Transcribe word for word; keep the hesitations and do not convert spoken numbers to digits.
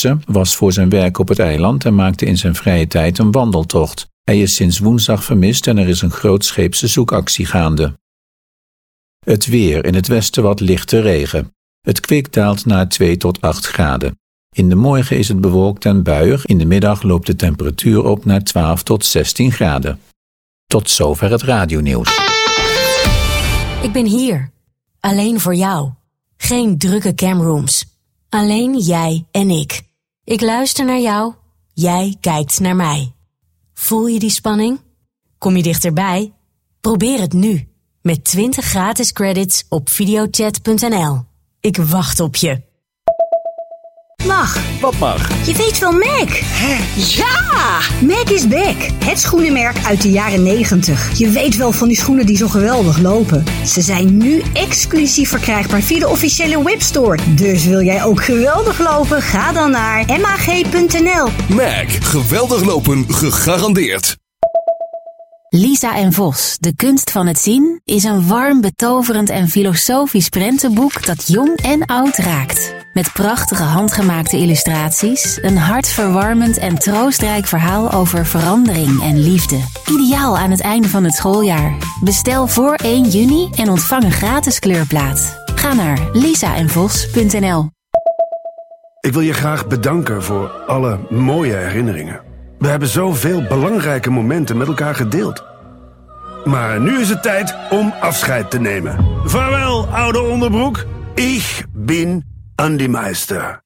Jesse was voor zijn werk op het eiland en maakte in zijn vrije tijd een wandeltocht. Hij is sinds woensdag vermist en er is een grootscheepse zoekactie gaande. Het weer, in het westen wat lichte regen. Het kwik daalt naar twee tot acht graden. In de morgen is het bewolkt en buiig, in de middag loopt de temperatuur op naar twaalf tot zestien graden. Tot zover het radionieuws. Ik ben hier, alleen voor jou. Geen drukke camrooms. Alleen jij en ik. Ik luister naar jou, jij kijkt naar mij. Voel je die spanning? Kom je dichterbij? Probeer het nu, met twintig gratis credits op videochat punt n l. Ik wacht op je. Mag. Wat mag? Je weet wel Mac. Hè? Ja! Mac is back. Het schoenenmerk uit de jaren negentig. Je weet wel van die schoenen die zo geweldig lopen. Ze zijn nu exclusief verkrijgbaar via de officiële webstore. Dus wil jij ook geweldig lopen? Ga dan naar m a g punt n l. Mac. Geweldig lopen gegarandeerd. Lisa en Vos, de kunst van het zien, is een warm, betoverend en filosofisch prentenboek dat jong en oud raakt. Met prachtige handgemaakte illustraties, een hartverwarmend en troostrijk verhaal over verandering en liefde. Ideaal aan het einde van het schooljaar. Bestel voor één juni en ontvang een gratis kleurplaat. Ga naar lisa en vos punt n l. Ik wil je graag bedanken voor alle mooie herinneringen. We hebben zoveel belangrijke momenten met elkaar gedeeld. Maar nu is het tijd om afscheid te nemen. Vaarwel, oude onderbroek. Ik ben Andy Meister.